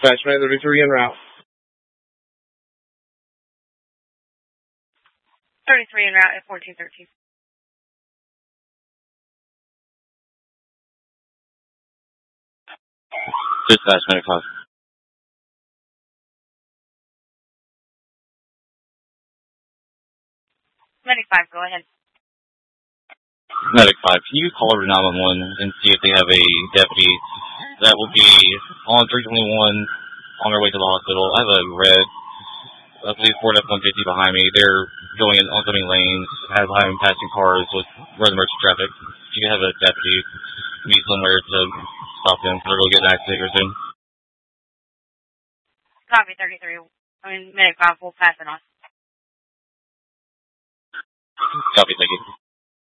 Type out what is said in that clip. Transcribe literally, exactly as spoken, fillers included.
Dispatchman thirty-three en route. thirty-three en route at fourteen thirteen. Dispatch, Medic five. Medic five, go ahead. Medic five, can you call over to nine one one and see if they have a deputy that will be on three twenty-one on their way to the hospital? I have a red, I believe Ford F one fifty behind me. They're going in oncoming lanes, have having passing cars with road emergency traffic. Do you have a deputy meet somewhere to stop them? They're going to get an accident here soon. Copy thirty-three. I mean, Medic five, we'll pass it on. Copy, thank you.